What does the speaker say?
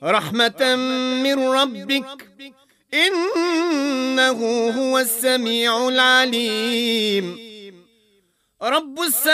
رحمة من ربك إنه هو السميع العليم. رب السماوات